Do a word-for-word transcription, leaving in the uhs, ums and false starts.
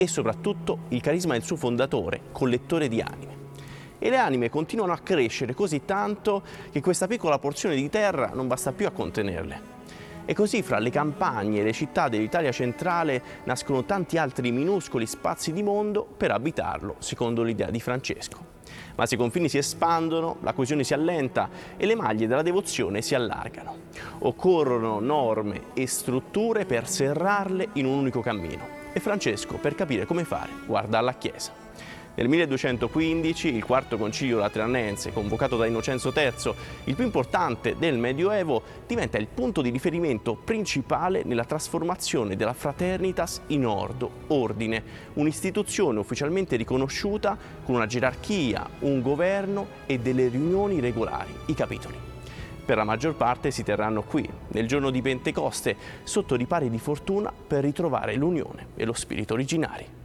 e soprattutto il carisma del suo fondatore, collettore di anime. E le anime continuano a crescere così tanto che questa piccola porzione di terra non basta più a contenerle. E così fra le campagne e le città dell'Italia centrale nascono tanti altri minuscoli spazi di mondo per abitarlo, secondo l'idea di Francesco. Ma se i confini si espandono, la coesione si allenta e le maglie della devozione si allargano. Occorrono norme e strutture per serrarle in un unico cammino. E Francesco, per capire come fare, guarda alla Chiesa. Nel milleduecentoquindici il quarto concilio lateranense, convocato da Innocenzo terzo, il più importante del Medioevo, diventa il punto di riferimento principale nella trasformazione della Fraternitas in ordo, ordine, un'istituzione ufficialmente riconosciuta con una gerarchia, un governo e delle riunioni regolari, i capitoli. Per la maggior parte si terranno qui, nel giorno di Pentecoste, sotto ripari di fortuna per ritrovare l'unione e lo spirito originari.